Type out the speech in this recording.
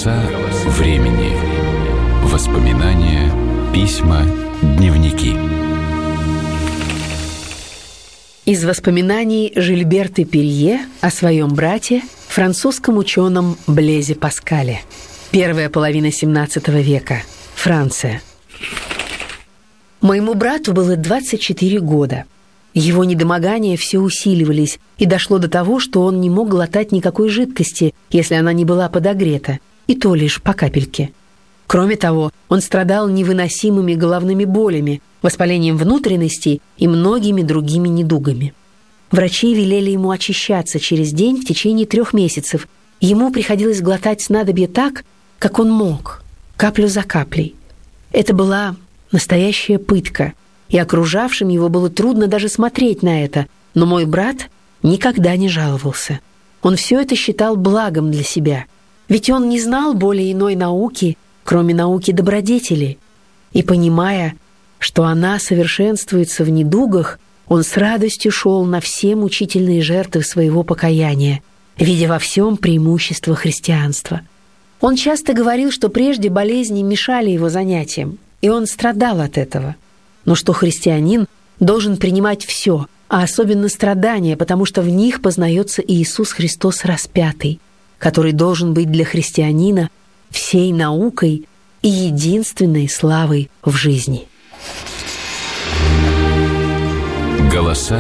Голоса времени. Воспоминания, письма, дневники. Из воспоминаний Жильберты Перье о своем брате, французском ученом Блезе Паскале. Первая половина XVII века. Франция. Моему брату было 24 года. Его недомогания все усиливались, и дошло до того, что он не мог глотать никакой жидкости, если она не была подогрета, и то лишь по капельке. Кроме того, он страдал невыносимыми головными болями, воспалением внутренностей и многими другими недугами. Врачи велели ему очищаться через день в течение 3 месяцев. Ему приходилось глотать снадобье так, как он мог, каплю за каплей. Это была настоящая пытка, и окружавшим его было трудно даже смотреть на это, но мой брат никогда не жаловался. Он все это считал благом для себя, ведь он не знал более иной науки, кроме науки добродетели, и, понимая, что она совершенствуется в недугах, он с радостью шел на все мучительные жертвы своего покаяния, видя во всем преимущество христианства. Он часто говорил, что прежде болезни мешали его занятиям, и он страдал от этого, но что христианин должен принимать все, а особенно страдания, потому что в них познается Иисус Христос распятый, который должен быть для христианина всей наукой и единственной славой в жизни. Голоса